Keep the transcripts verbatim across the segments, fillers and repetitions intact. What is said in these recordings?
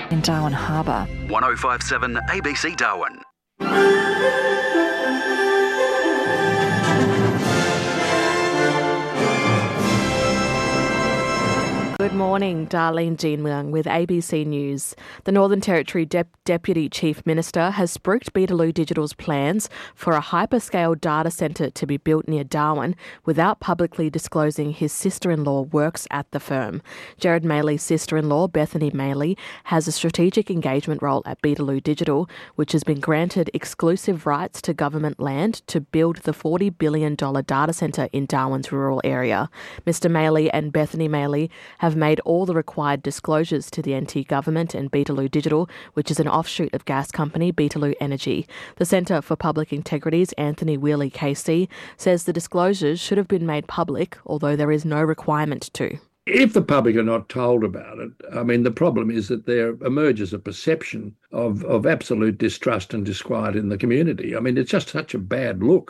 in Darwin Harbour. one oh five point seven A B C Darwin. Good morning, Darlene Jean Leung with A B C News. The Northern Territory Dep- Deputy Chief Minister has spruiked Beetaloo Digital's plans for a hyperscale data centre to be built near Darwin without publicly disclosing his sister-in-law works at the firm. Gerard Maley's sister-in-law, Bethany Maley, has a strategic engagement role at Beetaloo Digital, which has been granted exclusive rights to government land to build the forty billion dollars data centre in Darwin's rural area. Mister Maley and Bethany Maley have made all the required disclosures to the N T government and Beetaloo Digital, which is an offshoot of gas company Beetaloo Energy. The Centre for Public Integrity's Anthony Wheely K C says the disclosures should have been made public, although there is no requirement to. If the public are not told about it, I mean, the problem is that there emerges a perception of, of absolute distrust and disquiet in the community. I mean, it's just such a bad look.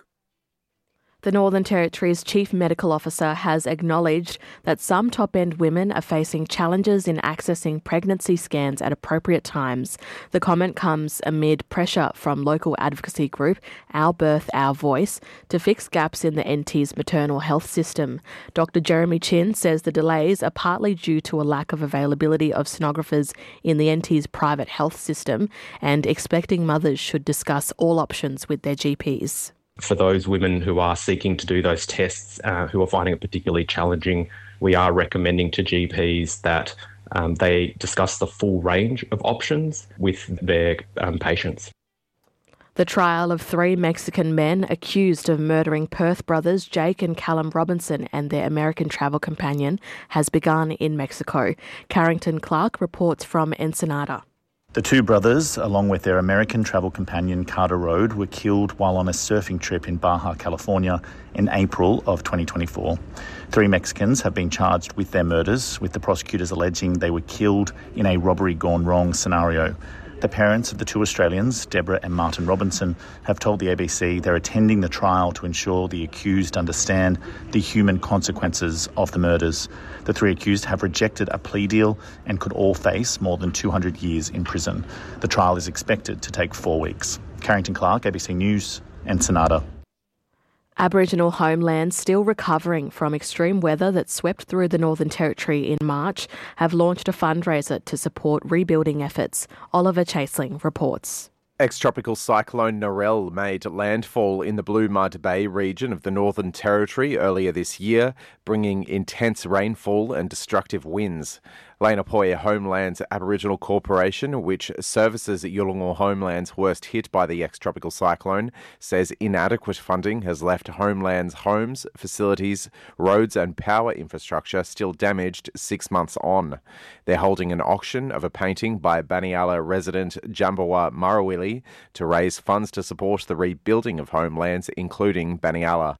The Northern Territory's Chief Medical Officer has acknowledged that some top-end women are facing challenges in accessing pregnancy scans at appropriate times. The comment comes amid pressure from local advocacy group Our Birth, Our Voice to fix gaps in the N T's maternal health system. Doctor Jeremy Chin says the delays are partly due to a lack of availability of sonographers in the N T's private health system, and expecting mothers should discuss all options with their G Ps. For those women who are seeking to do those tests, uh, who are finding it particularly challenging, we are recommending to G Ps that um, they discuss the full range of options with their um, patients. The trial of three Mexican men accused of murdering Perth brothers Jake and Callum Robinson and their American travel companion has begun in Mexico. Carrington Clark reports from Ensenada. The two brothers, along with their American travel companion Carter Road, were killed while on a surfing trip in Baja California in April of twenty twenty-four. Three Mexicans have been charged with their murders, with the prosecutors alleging they were killed in a robbery gone wrong scenario. The parents of the two Australians, Deborah and Martin Robinson, have told the A B C they're attending the trial to ensure the accused understand the human consequences of the murders. The three accused have rejected a plea deal and could all face more than two hundred years in prison. The trial is expected to take four weeks. Carrington Clark, A B C News, Ensenada. Aboriginal homelands still recovering from extreme weather that swept through the Northern Territory in March have launched a fundraiser to support rebuilding efforts. Oliver Chaseling reports. Ex-tropical cyclone Narelle made landfall in the Blue Mud Bay region of the Northern Territory earlier this year, bringing intense rainfall and destructive winds. Lenapoya Homelands Aboriginal Corporation, which services Yolngu homelands worst hit by the ex-tropical cyclone, says inadequate funding has left homelands' homes, facilities, roads and power infrastructure still damaged six months on. They're holding an auction of a painting by Baniala resident Jambawa Marawili to raise funds to support the rebuilding of homelands, including Baniala.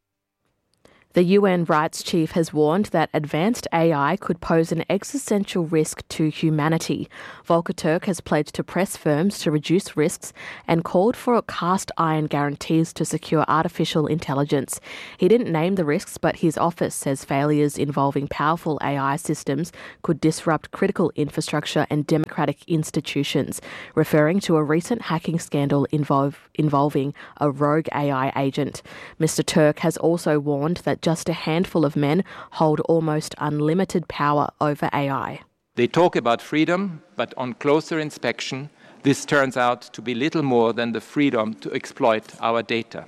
The U N rights chief has warned that advanced A I could pose an existential risk to humanity. Volker Turk has pledged to press firms to reduce risks and called for cast iron guarantees to secure artificial intelligence. He didn't name the risks, but his office says failures involving powerful A I systems could disrupt critical infrastructure and democratic institutions, referring to a recent hacking scandal involve, involving a rogue A I agent. Mister Turk has also warned that just a handful of men hold almost unlimited power over A I. They talk about freedom, but on closer inspection, this turns out to be little more than the freedom to exploit our data.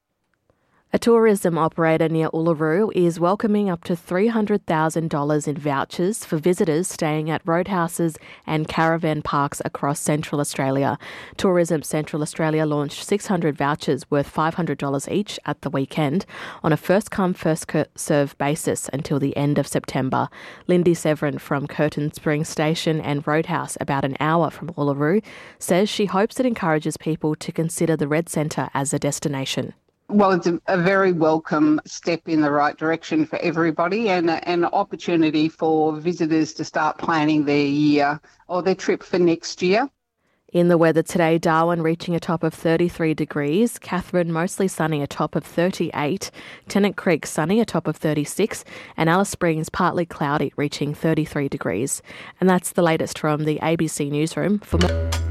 A tourism operator near Uluru is welcoming up to three hundred thousand dollars in vouchers for visitors staying at roadhouses and caravan parks across Central Australia. Tourism Central Australia launched six hundred vouchers worth five hundred dollars each at the weekend on a first-come, first-served basis until the end of September. Lindy Severin from Curtin Springs Station and Roadhouse, about an hour from Uluru, says she hopes it encourages people to consider the Red Centre as a destination. Well, it's a, a very welcome step in the right direction for everybody, and a, an opportunity for visitors to start planning their year or their trip for next year. In the weather today, Darwin reaching a top of thirty-three degrees, Katherine mostly sunny, a top of thirty-eight, Tennant Creek sunny, a top of thirty-six, and Alice Springs partly cloudy, reaching thirty-three degrees. And that's the latest from the A B C Newsroom. For more